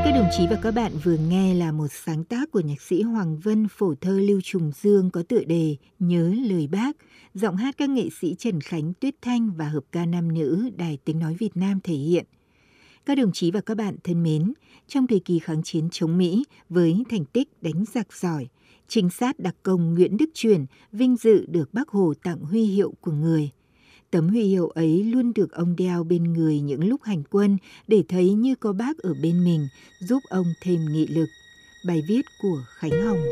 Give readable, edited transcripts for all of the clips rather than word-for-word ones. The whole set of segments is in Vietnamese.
Các đồng chí và các bạn vừa nghe là một sáng tác của nhạc sĩ Hoàng Vân, phổ thơ Lưu Trùng Dương có tựa đề Nhớ lời Bác, giọng hát các nghệ sĩ Trần Khánh, Tuyết Thanh và hợp ca nam nữ Đài Tiếng Nói Việt Nam thể hiện. Các đồng chí và các bạn thân mến, trong thời kỳ kháng chiến chống Mỹ với thành tích đánh giặc giỏi, trinh sát đặc công Nguyễn Đức Truyền vinh dự được Bác Hồ tặng huy hiệu của người. Tấm huy hiệu ấy luôn được ông đeo bên người những lúc hành quân để thấy như có Bác ở bên mình, giúp ông thêm nghị lực. Bài viết của Khánh Hồng.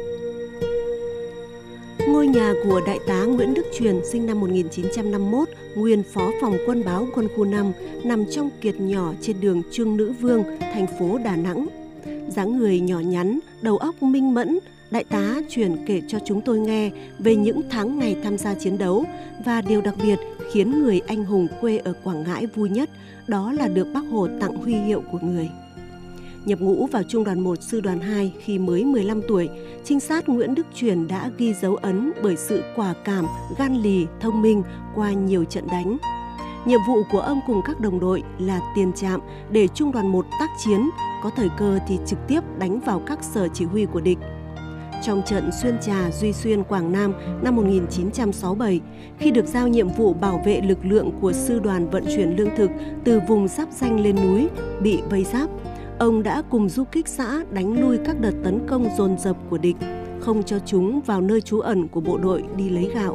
Ngôi nhà của Đại tá Nguyễn Đức Truyền sinh năm 1951, nguyên Phó Phòng Quân báo Quân khu 5, nằm trong kiệt nhỏ trên đường Trương Nữ Vương, thành phố Đà Nẵng. Dáng người nhỏ nhắn, đầu óc minh mẫn, Đại tá Truyền kể cho chúng tôi nghe về những tháng ngày tham gia chiến đấu và điều đặc biệt khiến người anh hùng quê ở Quảng Ngãi vui nhất đó là được Bác Hồ tặng huy hiệu của người. Nhập ngũ vào Trung đoàn 1 Sư đoàn 2 khi mới 15 tuổi, trinh sát Nguyễn Đức Truyền đã ghi dấu ấn bởi sự quả cảm, gan lì, thông minh qua nhiều trận đánh. Nhiệm vụ của ông cùng các đồng đội là tiền trạm để Trung đoàn 1 tác chiến, có thời cơ thì trực tiếp đánh vào các sở chỉ huy của địch. Trong trận Xuyên Trà, Duy Xuyên, Quảng Nam năm 1967, khi được giao nhiệm vụ bảo vệ lực lượng của sư đoàn vận chuyển lương thực từ vùng giáp ranh lên núi, bị vây giáp, ông đã cùng du kích xã đánh lui các đợt tấn công dồn dập của địch, không cho chúng vào nơi trú ẩn của bộ đội đi lấy gạo.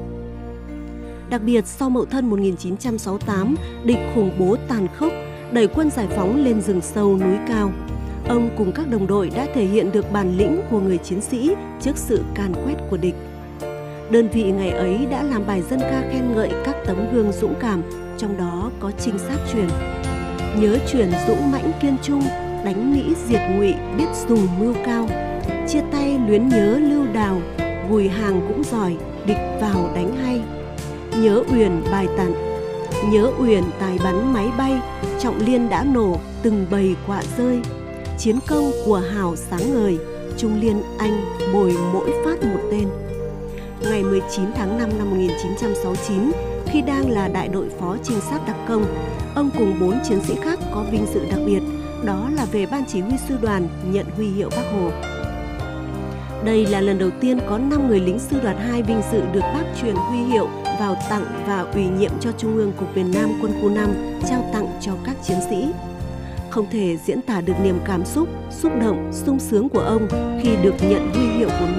Đặc biệt, sau Mậu Thân 1968, địch khủng bố tàn khốc, đẩy quân giải phóng lên rừng sâu núi cao. Ông cùng các đồng đội đã thể hiện được bản lĩnh của người chiến sĩ trước sự càn quét của địch. Đơn vị ngày ấy đã làm bài dân ca khen ngợi các tấm gương dũng cảm, trong đó có trinh sát Truyền. Nhớ Truyền dũng mãnh kiên trung, đánh Mỹ diệt Ngụy biết dùng mưu cao. Chia tay luyến nhớ Lưu Đào, gùi hàng cũng giỏi, địch vào đánh hay. Nhớ Uyển bài tặng, nhớ Uyển tài bắn máy bay, Trọng Liên đã nổ từng bầy quạ rơi. Chiến công của Hào sáng ngời, Trung Liên Anh bồi mỗi phát một tên. Ngày 19 tháng 5 năm 1969, khi đang là đại đội phó trinh sát đặc công, ông cùng 4 chiến sĩ khác có vinh dự đặc biệt, đó là về Ban Chỉ huy Sư đoàn nhận huy hiệu Bác Hồ. Đây là lần đầu tiên có 5 người lính Sư đoàn 2 vinh dự được Bác truyền huy hiệu vào tặng và ủy nhiệm cho Trung ương Cục miền Nam Quân khu 5 trao tặng cho các chiến sĩ. Không thể diễn tả được niềm cảm xúc, xúc động, sung sướng của ông khi được nhận huy hiệu của mình.